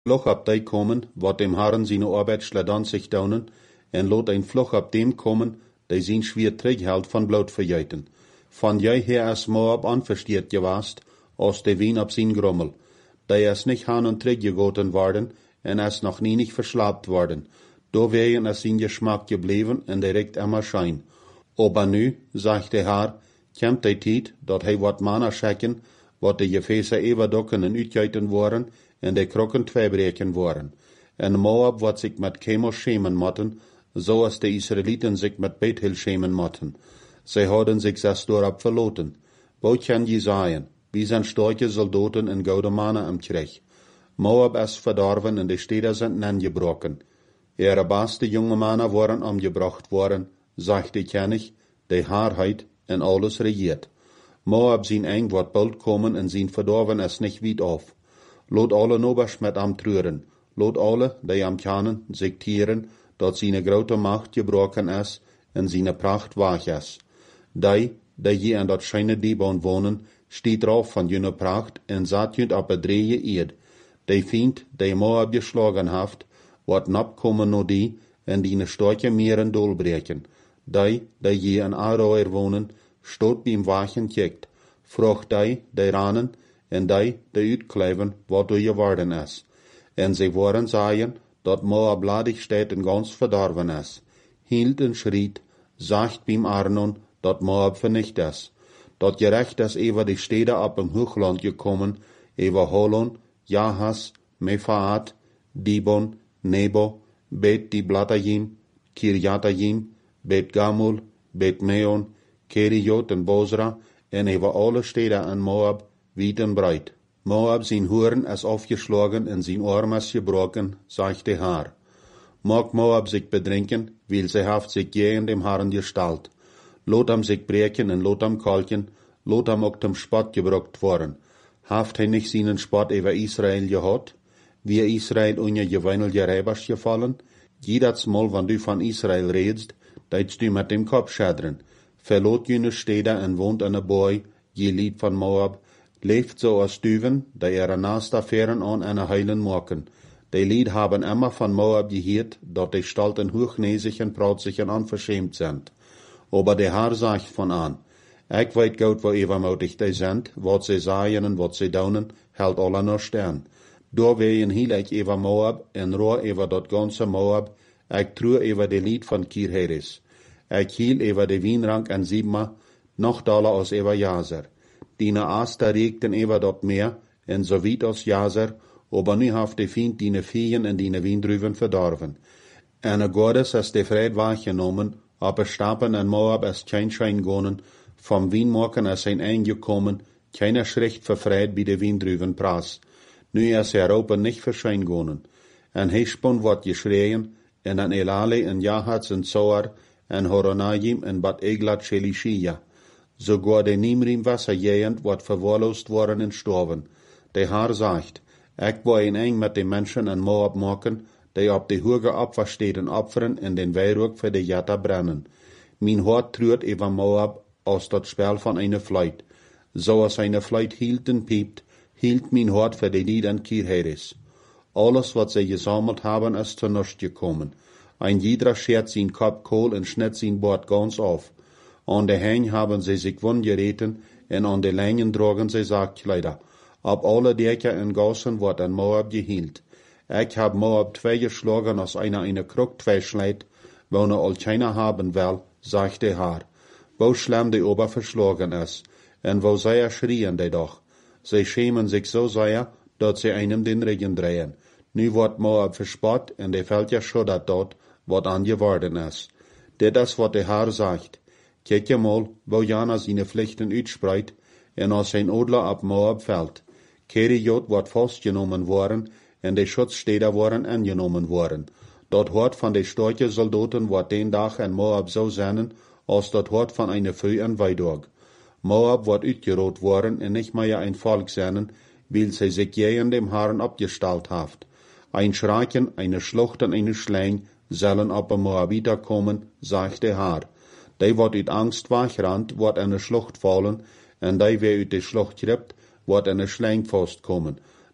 Vlug op die komen, wat dem Herren seine Arbeit schledant sich daunen, en lot ein vlug op dem komen, die zijn schwer terughält van bloot verjuiten. Van jij her as Moab anversteert gewast, als de wien op zijn grommel. Die es nicht han und teruggegoten worden, en es noch nie nicht verslaapt worden. Do wären es sein Geschmack gebleven en direkt immer schein. Aber nu, sagt der Herr, kommt die Tijd, dat hij wat Manna schecken, wat de Gefäße eberdocken en uitjuiten worden, en de krokken tweebreken worden. En Moab wat sich met Chemos schämen motten, so als de Israeliten sich met Bethel schämen motten. Sie hadden sich zes dorop verloten. Wo kan je sagen, wie zijn starke Soldaten en gouden mannen am Krieg. Moab is verdorven en de steden sind nengebroken. Ihre beste junge Männer waren umgebracht worden, sagt die König, die Wahrheit en alles regiert. Moab zijn eng wat bald kommen en zijn verdorven es nicht weit auf. Lot alle nobers met am trüren. Lot alle, die am kennen, sich tieren, dat seine grote Macht gebroken is en seine Pracht wach is. Die je in dat scheine Dibon wohnen, steht drauf van jene Pracht en zat junt op bedreje eed. Die Feind, die Moab geschlagen haft, wat nap kommen no die en die starke Meeren dolbreken. Die je in Aroer wohnen, stot beim Wachen kijkt. Vroeg die ranen en die uitkleven wat door geworden is. En ze waren zeggen, dat Moab ladig steht en ganz verdorven is. Hield en schriet, sagt beim Arnon, dat Moab vernicht is. Dat gerecht is over die steden op een hoogland gekommen, over Holon, Jahas, Mefaat, Dibon, Nebo, Bet Diblatayim, Kirjatayim, Bet Gamul, Bet Meon, Keriot en Bosra, en over alle steden in Moab, weit en breit. Moab zijn Huren is aufgeschlagen en zijn arm is gebroken, sagt der Herr. Mag Moab sich bedrinken, weil sie haft sich gegen dem Herrn gestalt. Lot am sich breken en lot am kalken, lot am ook dem Spott gebrokt worden. Haft hij nicht seinen Spott über Israel gehad? Wie Israel unje geweinelje Räbers gefallen? Jedes Mal, wenn du von Israel redst, deitst du mit dem Kopf schädren. Verlot jene Städte en wohnt in a Boy, je Lied von Moab, leeft so als Düven, die ihre Nastaffären an eine heilen morgen. Die Lied haben immer von Moab gehört, dat die Stalten hochnäsig und prautzig und unverschämt sind. Aber der Herr sagt von an, ich weet gut, wo übermütig die sind, wat sie sagen und wat sie daunen, hält alle noch stern. Da wehen hiel ich über Moab en rohr über dat ganze Moab, ich true über die Lied von Kirheres. Ich hiel über die Wienrank en Sibma, noch daller als über Jaser. Dine Aster regten über dat Meer, en so weit als Jaser, aber nu haft die Feind dine Feen en dine Wiendrüven verdorven. En a Gottes is de Fried wahrgenommen, aber Stappen en Moab is kein Schein gonen, vom Wienmorken is ein eingekommen, keiner Schrift verfreit bei de Wiendrüven Praß. Nu is Europa nicht für Schein gonen. En Heshbon wordt geschreien, en an Elale en Jahats en Zoar, en Horonayim en Bat Eglat Shelishia. Sogar de Nimrim Wasserjähend wordt verwahrlost worden en storven. De Herr sagt, ich will ein eng mit den Menschen in Moab machen, die op de hoge Opferstätten opfern en den Weihrug für de Jatta brennen. Mein Hort trürt über Moab aus dat Spel von einer Fleut. So als eine Fleut hielt en piept, hielt mein Hort für de Lied en Kirheres. Alles, was sie gesammelt haben, ist zu nichts gekommen. Ein jeder schert sein Kopf Kohl und schnitt sein Bord ganz auf. An de Hein haben sie sich wundgereten en an de Längen drogen sie Sargkleider. Ab alle Dächer en Gassen wordt an Moab gehielt. Ich hab Moab zwei geschlagen, als einer eine Krug zwei schleit, wo ne all keiner haben will, sagt der Herr. Wo schlimm die Ober verschlagen ist, en wo sehr schrien die doch. Sie schämen sich so sehr, dat sie einem den Regen drehen. Nu wordt Moab verspott, en de fällt ja schuddert dort, wat angeworden ist. Das wat der Herr sagt. Kijk je mal, wo Jana seine Pflichten uitspreit, en als sein Odler ab Moab fällt. Keriot wordt vastgenommen worden, en de Schutzstädter waren angenommen worden. Dat Hort van de starke Soldaten wordt den Dag in Moab so zijn, als dat Hort van eine Veu en Weidorg. Moab wordt uitgeroot worden en nicht mehr ein Volk zijn, weil sie sich gegen dem Herrn abgestalt haft. Ein Schrecken, eine Schlucht en eine Schlein sollen op een Moabiter kommen, sagt der Herr. Die wordt uit Angst wegrannt, wordt in eine Schlucht fallen, en die wer uit de Schlucht kriegt, wordt in eine Schlein fastkommen.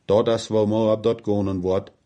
Dort as wo Moab dort gonen wordt,